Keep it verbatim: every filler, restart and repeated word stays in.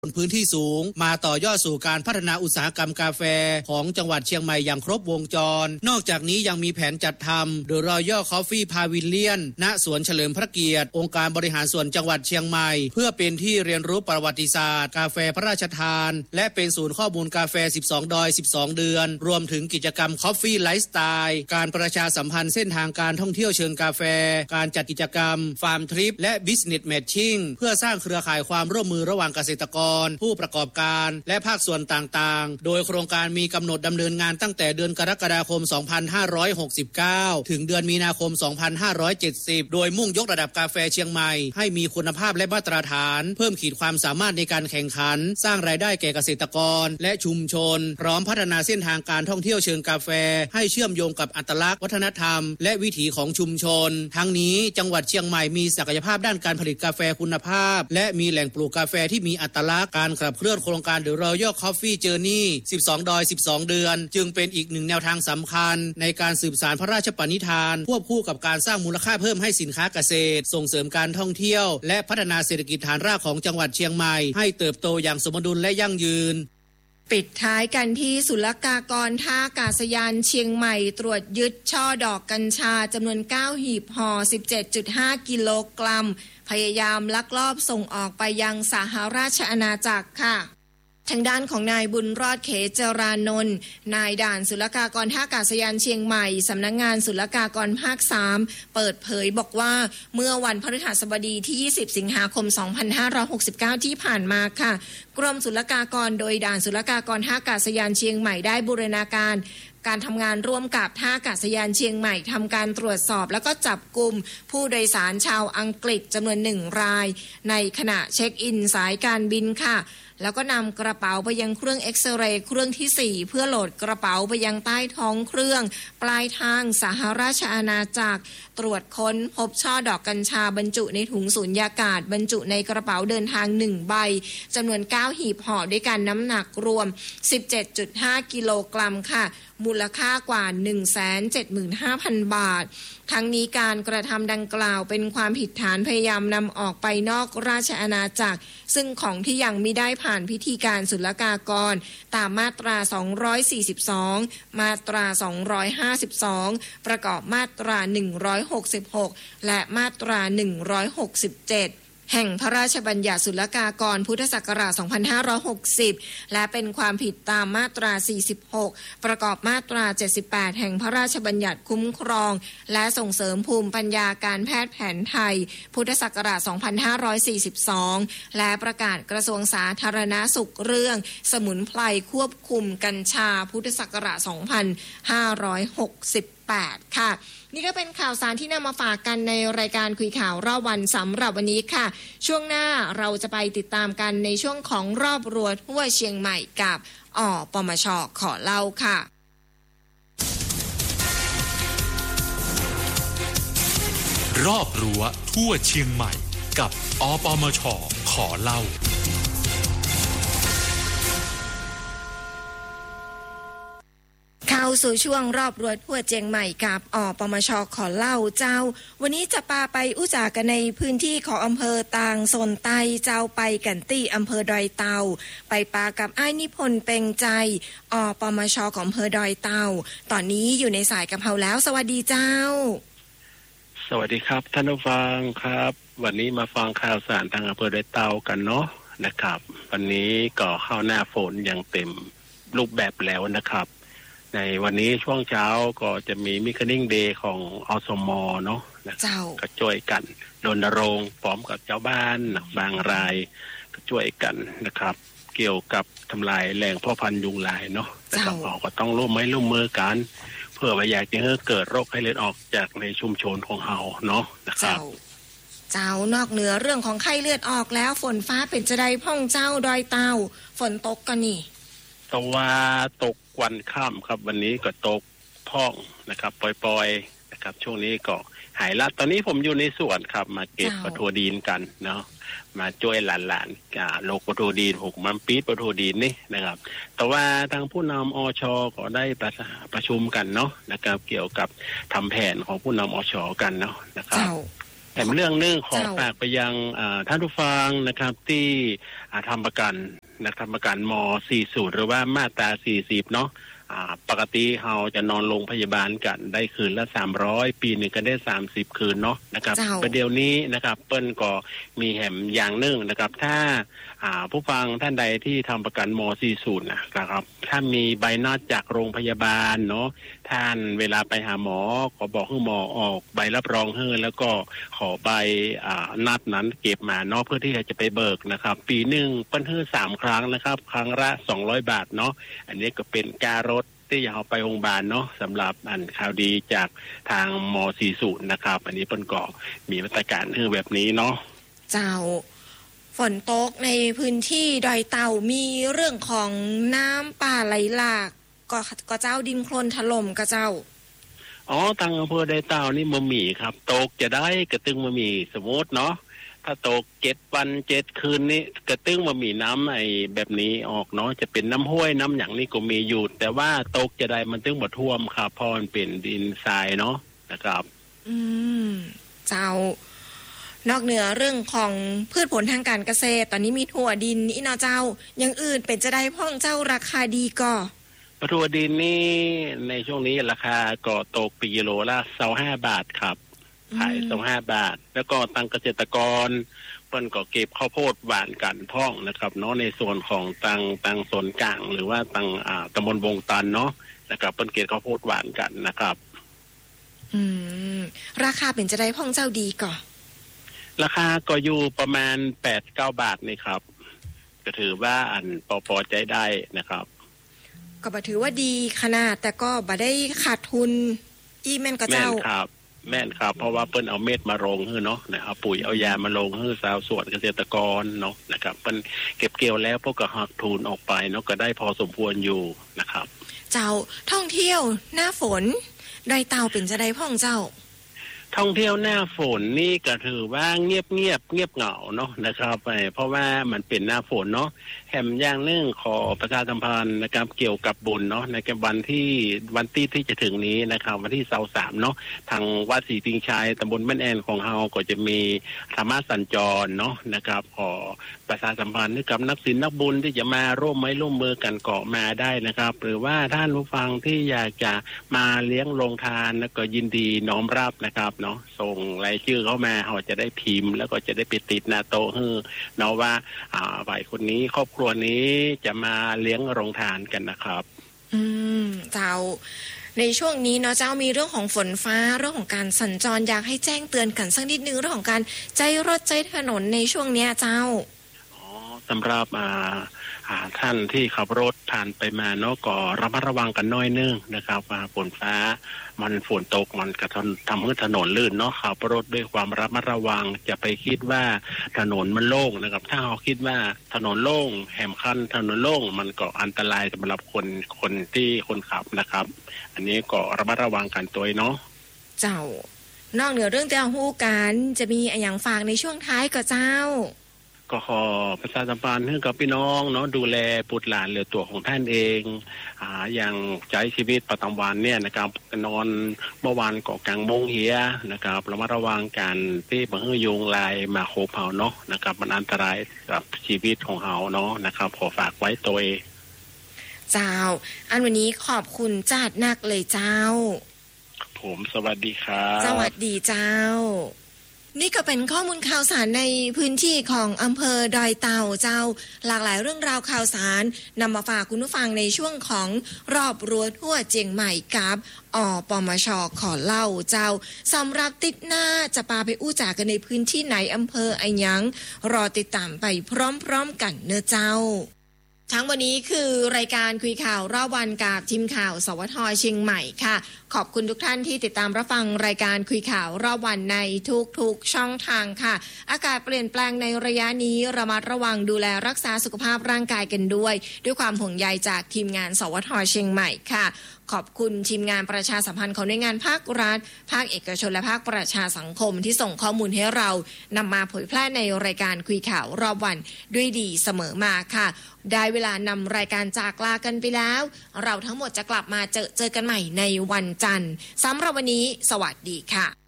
บนพื้นที่สูงมาต่อยอดสู่การพัฒนาอุตสาหกรรมกาแฟของจังหวัดเชียงใหม่อย่างครบวงจรนอกจากนี้ยังมีแผนจัดทำ The Royal Coffee Pavilion ณสวนเฉลิมพระเกียรติองค์การบริหารส่วนจังหวัดเชียงใหม่เพื่อเป็นที่เรียนรู้ประวัติศาสตร์กาแฟพระราชทานและเป็นศูนย์ข้อมูลกาแฟสิบสองดอยสิบสองเดือนรวมถึงกิจกรรม Coffee Lifestyle การประชาสัมพันธ์เส้นทางการท่องเที่ยวเชิงกาแฟการจัดกิจกรรม Farm Trip และ Business Matching เพื่อสร้างเครือข่ายความร่วมมือระหว่างเกษตรกรผู้ประกอบการและภาคส่วนต่างๆโดยโครงการมีกำหนดดำเนินงานตั้งแต่เดือนกรกฎาคมสองพันห้าร้อยหกสิบเก้าถึงเดือนมีนาคมสองพันห้าร้อยเจ็ดสิบโดยมุ่งยกระดับกาแฟเชียงใหม่ให้มีคุณภาพและมาตรฐานเพิ่มขีดความสามารถในการแข่งขันสร้างรายได้แก่เกษตรกรและชุมชนพร้อมพัฒนาเส้นทางการท่องเที่ยวเชิงกาแฟให้เชื่อมโยงกับอัตลักษณ์วัฒนธรรมและวิถีของชุมชนทั้งนี้จังหวัดเชียงใหม่มีศักยภาพด้านการผลิตกาแฟคุณภาพและมีแหล่งปลูกกาแฟที่มีอัตลักษณ์การขับเคลื่อนโครงการ The Royal Coffee Journey สิบสองดอยสิบสองเดือนจึงเป็นอีกหนึ่งแนวทางสำคัญในการสืบสานพระราชปณิธานควบคู่กับการสร้างมูลค่าเพิ่มให้สินค้าเกษตรส่งเสริมการท่องเที่ยวและพัฒนาเศรษฐกิจฐานรากของจังหวัดเชียงใหม่ให้เติบโตอย่างสมดุลและยั่งยืนปิดท้ายกันที่ศุลกากรท่าอากาศยานเชียงใหม่ตรวจยึดช่อดอกกัญชาจำนวนเก้าหีบห่อ สิบเจ็ดจุดห้า กิโลกรัมพยายามลักลอบส่งออกไปยังสหราชอาณาจักรค่ะทางด้านของนายบุญรอดเขจรานนท์นายด่านศุลกากรท่าอากาศยานเชียงใหม่สำนักงานศุลกากรภาคสามเปิดเผยบอกว่าเมื่อวันพฤหัสบดีที่ยี่สิบสิงหาคมสองพันห้าร้อยหกสิบเก้าที่ผ่านมาค่ะกรมศุลกากรโดยด่านศุลกากรท่าอากาศยานเชียงใหม่ได้บูรณาการการทำงานร่วมกับท่าอากาศยานเชียงใหม่ทำการตรวจสอบแล้วก็จับกุมผู้โดยสารชาวอังกฤษจำนวนหนึ่งรายในขณะเช็คอินสายการบินค่ะแล้วก็นำกระเป๋าไปยังเครื่องเอ็กซเรย์เครื่องที่สี่เพื่อโหลดกระเป๋าไปยังใต้ท้องเครื่องปลายทางสหราชอาณาจักรตรวจค้นพบช่อดอกกัญชาบรรจุในถุงสูญญากาศบรรจุในกระเป๋าเดินทางหนึ่งใบจำนวนเก้าหีบห่อด้วยกันน้ำหนักรวม สิบเจ็ดจุดห้า กิโลกรัมค่ะมูลค่ากว่า หนึ่งแสนเจ็ดหมื่นห้าพัน บาททั้งนี้การกระทำดังกล่าวเป็นความผิดฐานพยายามนำออกไปนอกราชอาณาจักรซึ่งของที่ยังไม่ได้ผ่านพิธีการศุลกากรตามมาตราสองร้อยสี่สิบสองมาตราสองร้อยห้าสิบสองประกอบมาตราหนึ่งร้อยหกสิบหกและมาตราหนึ่งร้อยหกสิบเจ็ดแห่งพระราชบัญญัติศุลกากรพุทธศักราชสองพันห้าร้อยหกสิบและเป็นความผิดตามมาตราสี่สิบหกประกอบมาตราเจ็ดสิบแปดแห่งพระราชบัญญัติคุ้มครองและส่งเสริมภูมิปัญญาการแพทย์แผนไทยพุทธศักราชสองพันห้าร้อยสี่สิบสองและประกาศกระทรวงสาธารณสุขเรื่องสมุนไพรควบคุมกัญชาพุทธศักราชสองพันห้าร้อยหกสิบแปดค่ะนี่ก็เป็นข่าวสารที่นำมาฝากกันในรายการคุยข่าวรอบวันสำหรับวันนี้ค่ะช่วงหน้าเราจะไปติดตามกันในช่วงของรอบรั้วทั่วเชียงใหม่กับอปมช.ขอเล่าค่ะรอบรั้วทั่วเชียงใหม่กับอปมช.ขอเล่าเข้าสู่ช่วงรอบรั้วทั่วเชียงใหม่กับอปมช.ขอเล่าเจ้าวันนี้จะพาไปอุจากันในพื้นที่ของอำเภอตางโซนไตเจ้าไปกันตี้อำเภอดอยเตาไปปากับอ้ายนิพนธ์เปงใจอปมช.ของอำเภอดอยเตาตอนนี้อยู่ในสายกับเฮาแล้วสวัสดีเจ้าสวัสดีครับท่านผู้ฟังครับวันนี้มาฟังข่าวสารทางอำเภอดอยเตากันเนาะนะครับวันนี้ก็เข้าหน้าฝนอย่างเต็มรูปแบบแล้วนะครับในวันนี้ช่วงเช้าก็จะมีมิคนิ่งเดย์ของอสม.เนาะก็ช่วยกันรณรงค์พร้อมกับเจ้าบ้านบางรายก็ช่วยกันนะครับเกี่ยวกับทำลายแหล่งพ่อพันธุ์ยุงลายเนาะนะครับก็ต้องร่วมไม้ร่วมมือกันเพื่อว่าอยากจะให้เกิดโรคไข้เลือดออกจากในชุมชนของเราเนาะนะครับเจ้านอกเหนือเรื่องของไข้เลือดออกแล้วฝนฟ้าเป็นจะได้พ่องเจ้าดอยเตาฝนตกกันนี่ตะว่าตกวันข้ามครับวันนี้ก็ตกพ่องนะครับปล่อยๆนะครับช่วงนี้ก็หายละตอนนี้ผมอยู่ในสวนครับมาเก็บปะทัวดินกันเนาะมาช่วยหลานๆอ่าโลกปะทัวดินหกมันปีดปะทัวดินนี่นะครับแต่ว่าทางผู้นำอช.ก็ได้ประประชุมกันเนาะนะครับเกี่ยวกับทำแผนของผู้นำอช.กันเนาะนะครับแต่เรื่องนึงขอฝากไปยังท่านผู้ฟังนะครับที่ทำประกันนะทำประกันม สี่สิบ หรือว่ามาตราสี่สิบเนาะปกติเราจะนอนโรงพยาบาลกันได้คืนละสามร้อยปีหนึ่งก็ได้สามสิบคืนเนาะนะครับประเดี๋ยวนี้นะครับเปิ้ลก็มีแหมอย่างนึงนะครับถ้าผู้ฟังท่านใดที่ทำประกันม สี่สิบ นะครับถ้ามีใบนัดจากโรงพยาบาลเนาะท่านเวลาไปหาหมอขอบอกให้หมอออกใบรับรองให้แล้วก็ขอใบนัดนั้นเก็บมาเนาะเพื่อที่จะไปเบิกนะครับปีหนึ่งเปิ้ลให้สามครั้งนะครับครั้งละสองร้อยบาทเนาะอันนี้ก็เป็นการถที่จะเอาไปโรงพยาบาลเนาะสำหรับอันข่าวดีจากทางม สี่สิบ นะครับอันนี้เปิ้ลก็มีมาตรการคือแบบนี้เนาะเจ้าฝนตกในพื้นที่ดอยเต่ามีเรื่องของน้ำป่าไหลหลากก็ก็เจ้าดินโคลนถล่มก็เจ้าอ๋อทางอำเภอดอยเต่านี่มะหมี่ครับตกจะได้กระตึงมะหมี่สมมติเนาะถ้าตกเจ็ดวันเจ็ดคืนนี้กระตึ้งมามีน้ำไอ้แบบนี้ออกเนาะจะเป็นน้ำห้วยน้ำอย่างนี้ก็มีอยู่แต่ว่าตกจะได้มันตึ้งบ่ท่วมครับเพราะมันเป็นดินทรายเนาะนะครับอืมเจ้านอกเหนือเรื่องของพืชผลทางการเกษตรตอนนี้มีถั่วดินนี่เนาะเจ้าอย่างอื่นเป็นจะได้พ่องเจ้าราคาดีก็ถั่วดินนี่ในช่วงนี้ราคาก็ตกปีกิโลละยี่สิบห้าบาทครับขายสองห้าบาทแล้วก็ตังเกษตรกรเปิ้นก็เก็บข้าวโพดหวานกันพ่องนะครับเนาะในส่วนของตังตังส่วนกลางหรือว่าตังอ่าตำบลวงตันเนาะนะครับเปิ้นเก็บข้าวโพดหวานกันนะครับอืมราคาเป็นจะได้พ่องเจ้าดีก่อราคาก็อยู่ประมาณ แปดถึงเก้า บาทนี่ครับก็ถือว่าอันพอพอใจได้นะครับก็บ่ถือว่าดีขนาดแต่ก็บ่ได้ขาดทุนอีแม่นก็เจ้าแม่นครับแม่นครับเพราะว่าเปิ้นเอาเม็ดมาลงให้เนาะนะเอาปุ๋ยเอายามาลงให้ชาวสวนเกษตรกรเนาะนะครับเปิ้นเก็บเกี่ยวแล้วพวกก็หักทุนออกไปเนาะก็ได้พอสมควรอยู่นะครับเจ้าท่องเที่ยวหน้าฝนดอยเต่าเป็นจะได้พ่องเจ้าท่องเที่ยวหน้าฝนนี่ก็ถือว่าเงียบเงียบเงียบเหงาเนาะนะครับเพราะว่ามันเป็นหน้าฝนเนาะแถมอย่างนึงขอประชาสัมพันธ์นะครับเกี่ยวกับบุญเนาะในวันที่วันที่ที่จะถึงนี้นะครับวันที่ยี่สิบสามเนาะทางวัดศรีติงชัยตำบลแม่นแอนของเฮาก็จะมีธรรมะสัญจรเนาะนะครับขอประชาสัมพันธ์กับนักศิลป์นักบุญที่จะมาร่วมไม้ร่วมมือกันเกาะมาได้นะครับหรือว่าท่านผู้ฟังที่อยากจะมาเลี้ยงโรงทานแล้วก็ยินดีน้อมรับนะครับเนาะส่งรายชื่อเข้ามาเขาจะได้พิมพ์แล้วก็จะได้ไปติดหน้าโต๊ะให้เนาะว่าอ่าฝ่ายคนนี้ครอบครัวนี้จะมาเลี้ยงโรงทานกันนะครับอืมเจ้าในช่วงนี้เนาะเจ้ามีเรื่องของฝนฟ้าเรื่องของการสัญจรอยากให้แจ้งเตือนกันสักนิดนึงเรื่องของการใจรถใจถนนในช่วงเนี้ยเจ้าอ๋อสำหรับอ่าท่านที่ขับรถผ่านไปมาเนาะก็ระมัดระวังกันน้อยนึงนะครับว่าฝนฟ้ามันฝนตกมันกระทำให้ถนนลื่นเนาะขับรถด้วยความระมัดระวังจะไปคิดว่าถนนมันโล่งนะครับถ้าเราคิดว่าถนนโล่งแหมคันถนนโล่งมันก็อันตรายสำหรับคนคนที่คนขับนะครับอันนี้ก็ระมัดระวังกันตัวเนาะเจ้านอกเหนือเรื่องเจ้าฮู้กันจะมีอย่างฝากในช่วงท้ายก็เจ้าก็ขอประชาสัมพันธ์ให้กับพี่น้องเนาะดูแลบุตรหลานเหลือตัวของท่านเองอ่าอย่างใช้ชีวิตประจำวันเนี่ยนะครับนอนเมื่อวานก็กลางมงเหียนะครับระมัดระวังการที่บางทียุงลายมาโคเผาเนาะนะครับมันอันตรายกับชีวิตของเฮาเนาะนะครับขอฝากไว้ตัวเองเจ้าอันวันนี้ขอบคุณจัดนักเลยเจ้าผมสวัสดีครับสวัสดีเจ้านี่ก็เป็นข้อมูลข่าวสารในพื้นที่ของอำเภอดอยเต่าเจ้าหลากหลายเรื่องราวข่าวสารนำมาฝากคุณผู้ฟังในช่วงของรอบรั้วทั่วเจียงใหม่กับอปมช.ขอเล่าเจ้าสำหรับติดหน้าจะพาไปอู้จ่ากันในพื้นที่ไหนอำเภอไอหยังรอติดตามไปพร้อมๆกันเนื้อเจ้าทั้งวันนี้คือรายการคุยข่าวรอบวันกับทีมข่าวสวทเชียงใหม่ค่ะขอบคุณทุกท่านที่ติดตามรับฟังรายการคุยข่าวรอบวันในทุกๆช่องทางค่ะอากาศเปลี่ยนแปลงในระยะนี้ระมัดระวังดูแลรักษาสุขภาพร่างกายกันด้วยด้วยความห่วงใยจากทีมงานสวทเชียงใหม่ค่ะขอบคุณทีมงานประชาสัมพันธ์ของหน่วยงานภาครัฐภาคเอกชนและภาคประชาสังคมที่ส่งข้อมูลให้เรานำมาเผยแพร่ในรายการคุยข่าวรอบวันด้วยดีเสมอมาค่ะได้เวลานำรายการจากลากันไปแล้วเราทั้งหมดจะกลับมาเจอเจอกันใหม่ในวันจันทร์สำหรับวันนี้สวัสดีค่ะ